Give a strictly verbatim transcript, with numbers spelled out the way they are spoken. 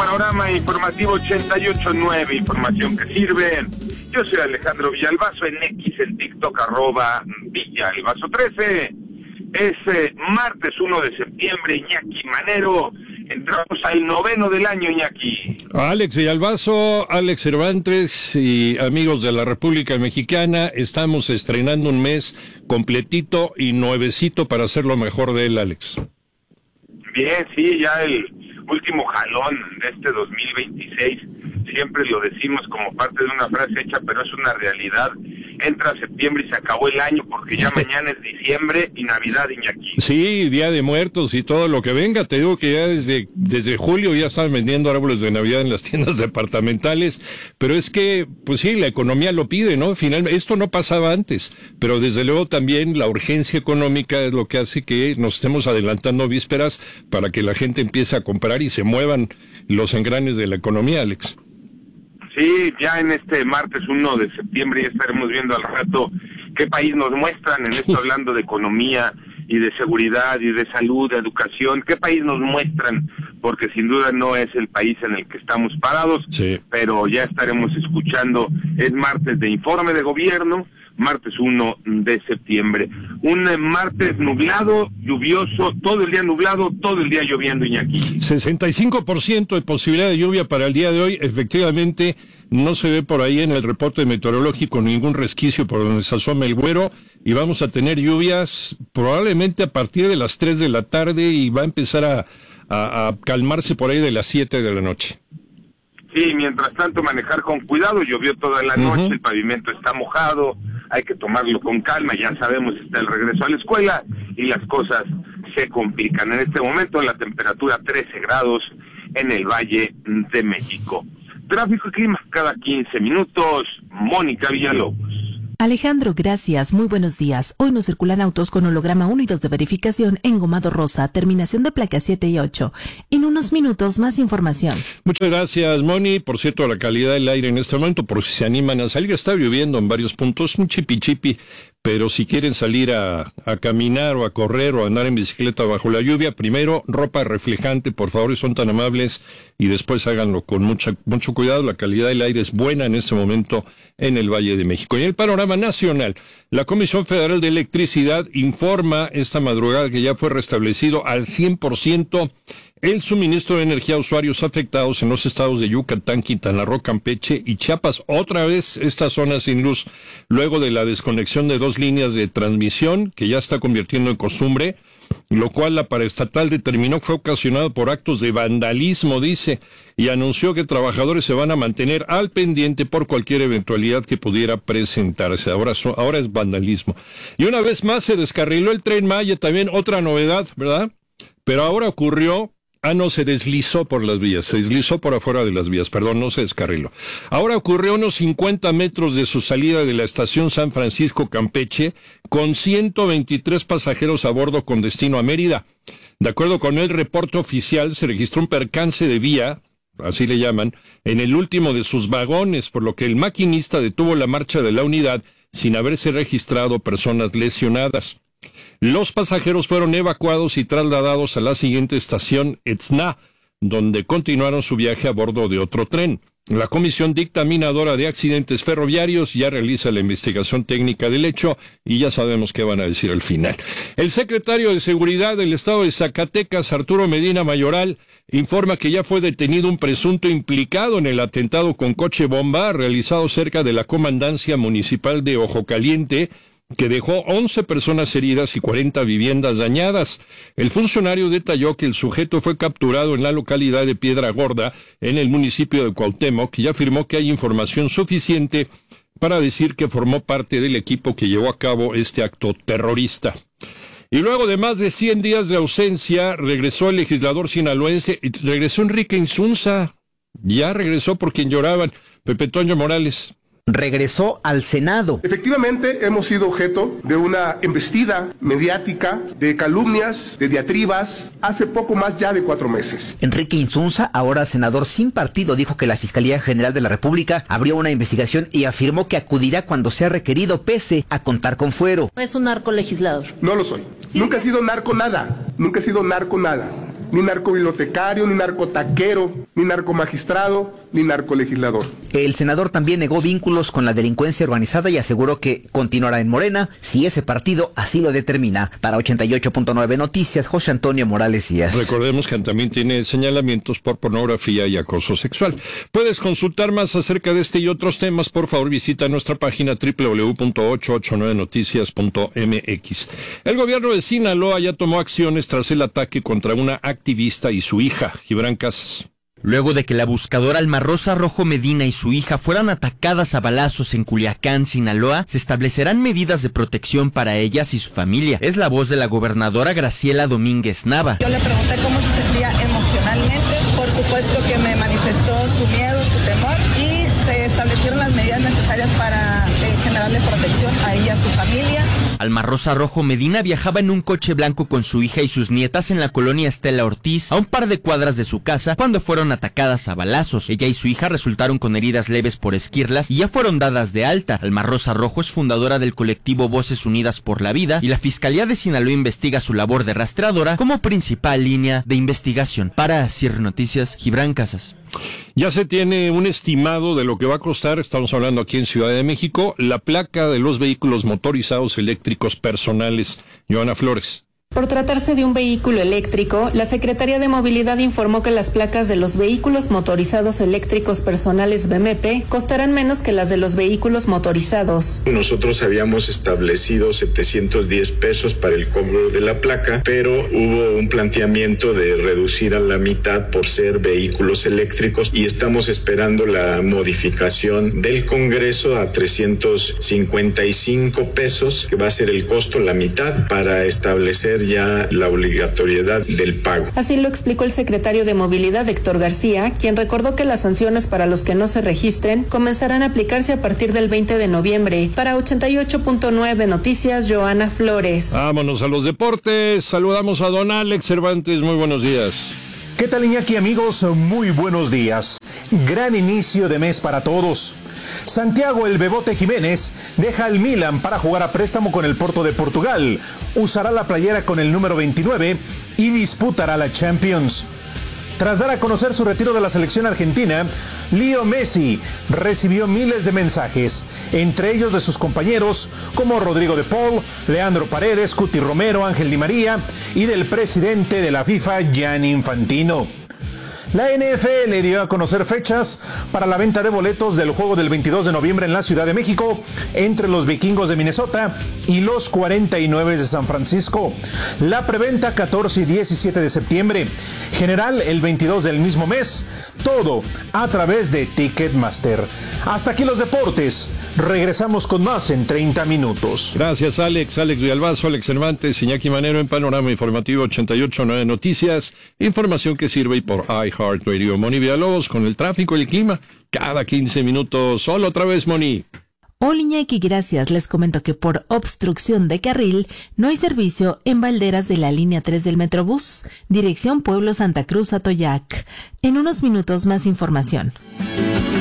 Panorama Informativo ochenta y ocho punto nueve, información que sirve. Yo soy Alejandro Villalbazo, en X, en TikTok, arroba Villalbazo trece. Es eh, martes uno de septiembre, Iñaki Manero. Entramos al noveno del año, Iñaki. Alex Villalbazo, Alex Cervantes y amigos de la República Mexicana, estamos estrenando un mes completito y nuevecito para hacer lo mejor de él, Alex. Bien, sí, ya el último jalón de este dos mil veintiséis, siempre lo decimos como parte de una frase hecha, pero es una realidad. Entra septiembre y se acabó el año, porque ya mañana es diciembre y Navidad, Iñaki. Sí, Día de Muertos y todo lo que venga. Te digo que ya desde, desde julio ya están vendiendo árboles de Navidad en las tiendas departamentales, pero es que, pues sí, la economía lo pide, ¿no? Finalmente, esto no pasaba antes, pero desde luego también la urgencia económica es lo que hace que nos estemos adelantando vísperas para que la gente empiece a comprar y se muevan los engranes de la economía, Alex. Sí, ya en este martes uno de septiembre ya estaremos viendo al rato qué país nos muestran, en esto hablando de economía y de seguridad y de salud, de educación, qué país nos muestran, porque sin duda no es el país en el que estamos parados, sí. Pero ya estaremos escuchando, es martes de informe de gobierno, martes uno de septiembre. Un martes nublado, lluvioso, todo el día nublado, todo el día lloviendo, Iñaki. sesenta y cinco por ciento de posibilidad de lluvia para el día de hoy. Efectivamente, no se ve por ahí en el reporte meteorológico ningún resquicio por donde se asoma el güero. Y vamos a tener lluvias probablemente a partir de las tres de la tarde y va a empezar a, a, a calmarse por ahí de las siete de la noche. Sí, mientras tanto manejar con cuidado, llovió toda la noche, uh-huh. El pavimento está mojado, hay que tomarlo con calma, ya sabemos, está el regreso a la escuela y las cosas se complican. En este momento la temperatura trece grados en el Valle de México. Tráfico y clima cada quince minutos, Mónica Villalobos. Alejandro, gracias. Muy buenos días. Hoy nos circulan autos con holograma uno y dos de verificación en Gomado Rosa, terminación de placas siete y ocho. En unos minutos, más información. Muchas gracias, Moni. Por cierto, la calidad del aire en este momento, por si se animan a salir, está lloviendo en varios puntos, un chipi chipi. Pero si quieren salir a, a caminar o a correr o a andar en bicicleta bajo la lluvia, primero ropa reflejante, por favor, y son tan amables, y después háganlo con mucha, mucho cuidado. La calidad del aire es buena en este momento en el Valle de México. Y en el panorama nacional, la Comisión Federal de Electricidad informa esta madrugada que ya fue restablecido al cien por ciento el suministro de energía a usuarios afectados en los estados de Yucatán, Quintana Roo, Campeche y Chiapas. Otra vez esta zona sin luz, luego de la desconexión de dos líneas de transmisión que ya está convirtiendo en costumbre, lo cual la paraestatal determinó fue ocasionado por actos de vandalismo, dice, y anunció que trabajadores se van a mantener al pendiente por cualquier eventualidad que pudiera presentarse. Ahora, so, ahora es vandalismo. Y una vez más se descarriló el Tren Maya, también otra novedad, ¿verdad? Pero ahora ocurrió... Ah, no, se deslizó por las vías, se deslizó por afuera de las vías, perdón, no se descarriló. Ahora ocurrió a unos cincuenta metros de su salida de la estación San Francisco Campeche, con ciento veintitrés pasajeros a bordo con destino a Mérida. De acuerdo con el reporte oficial, se registró un percance de vía, así le llaman, en el último de sus vagones, por lo que el maquinista detuvo la marcha de la unidad sin haberse registrado personas lesionadas. Los pasajeros fueron evacuados y trasladados a la siguiente estación, Etzna, donde continuaron su viaje a bordo de otro tren. La Comisión Dictaminadora de Accidentes Ferroviarios ya realiza la investigación técnica del hecho y ya sabemos qué van a decir al final. El secretario de Seguridad del Estado de Zacatecas, Arturo Medina Mayoral, informa que ya fue detenido un presunto implicado en el atentado con coche bomba realizado cerca de la Comandancia Municipal de Ojo Caliente, que dejó once personas heridas y cuarenta viviendas dañadas. El funcionario detalló que el sujeto fue capturado en la localidad de Piedra Gorda, en el municipio de Cuauhtémoc, y afirmó que hay información suficiente para decir que formó parte del equipo que llevó a cabo este acto terrorista. Y luego de más de cien días de ausencia, regresó el legislador sinaloense, y regresó Enrique Insunza. Ya regresó por quien lloraban, Pepe Toño Morales. Regresó al Senado. Efectivamente, hemos sido objeto de una embestida mediática, de calumnias, de diatribas, hace poco más ya de cuatro meses. Enrique Insunza, ahora senador sin partido, dijo que la Fiscalía General de la República abrió una investigación y afirmó que acudirá cuando sea requerido, pese a contar con fuero. Es un narcolegislador. No lo soy. ¿Sí? Nunca he sido narco nada. Nunca he sido narco nada. ni narcobibliotecario, ni narcotaquero, ni narcomagistrado, ni narcolegislador. El senador también negó vínculos con la delincuencia organizada y aseguró que continuará en Morena si ese partido así lo determina. Para ochenta y ocho punto nueve Noticias, José Antonio Morales Díaz. Recordemos que también tiene señalamientos por pornografía y acoso sexual. Puedes consultar más acerca de este y otros temas. Por favor, visita nuestra página doble u doble u doble u punto ochocientos ochenta y nueve noticias punto m x. El gobierno de Sinaloa ya tomó acciones tras el ataque contra una activista y su hija, Gibran Casas. Luego de que la buscadora Alma Rosa Rojo Medina y su hija fueran atacadas a balazos en Culiacán, Sinaloa, se establecerán medidas de protección para ellas y su familia. Es la voz de la gobernadora Graciela Domínguez Nava. Yo le pregunté cómo se sentía emocionalmente. Por supuesto que me manifestó su miedo, su temor, y se establecieron las medidas necesarias para eh, generarle protección a ella y a su familia. Alma Rosa Rojo Medina viajaba en un coche blanco con su hija y sus nietas en la colonia Estela Ortiz, a un par de cuadras de su casa, cuando fueron atacadas a balazos. Ella y su hija resultaron con heridas leves por esquirlas y ya fueron dadas de alta. Alma Rosa Rojo es fundadora del colectivo Voces Unidas por la Vida y la Fiscalía de Sinaloa investiga su labor de rastreadora como principal línea de investigación. Para Sir Noticias, Gibran Casas. Ya se tiene un estimado de lo que va a costar, estamos hablando aquí en Ciudad de México, la placa de los vehículos motorizados eléctricos personales. Joana Flores. Por tratarse de un vehículo eléctrico, la Secretaría de Movilidad informó que las placas de los vehículos motorizados eléctricos personales B M P costarán menos que las de los vehículos motorizados. Nosotros habíamos establecido setecientos diez pesos para el cobro de la placa, pero hubo un planteamiento de reducir a la mitad por ser vehículos eléctricos y estamos esperando la modificación del Congreso a trescientos cincuenta y cinco pesos, que va a ser el costo la mitad para establecer ya la obligatoriedad del pago. Así lo explicó el secretario de Movilidad, Héctor García, quien recordó que las sanciones para los que no se registren comenzarán a aplicarse a partir del veinte de noviembre. Para ochenta y ocho punto nueve Noticias, Joana Flores. Vámonos a los deportes. Saludamos a don Alex Cervantes. Muy buenos días. ¿Qué tal, Iñaki, amigos? Muy buenos días. Gran inicio de mes para todos. Santiago El Bebote Jiménez deja al Milan para jugar a préstamo con el Porto de Portugal. Usará la playera con el número veintinueve y disputará la Champions. Tras dar a conocer su retiro de la selección argentina, Leo Messi recibió miles de mensajes, entre ellos de sus compañeros como Rodrigo de Paul, Leandro Paredes, Cuti Romero, Ángel Di María y del presidente de la FIFA, Gianni Infantino. La N F L dio a conocer fechas para la venta de boletos del juego del veintidós de noviembre en la Ciudad de México entre los Vikingos de Minnesota y los cuarenta y nueve de San Francisco. La preventa catorce y diecisiete de septiembre. General el veintidós del mismo mes. Todo a través de Ticketmaster. Hasta aquí los deportes. Regresamos con más en treinta minutos. Gracias, Alex. Alex Villalbazo, Alex Cervantes, Iñaki Manero en Panorama Informativo ochenta y ocho punto nueve Noticias. Información que sirve y por iHeart Radio. Moni Villalobos con el tráfico y el clima cada quince minutos. Hola otra vez, Moni. Hola, Iñaki, gracias. Les comento que por obstrucción de carril no hay servicio en Valderas de la línea tres del Metrobús, dirección Pueblo Santa Cruz Atoyac. En unos minutos más información.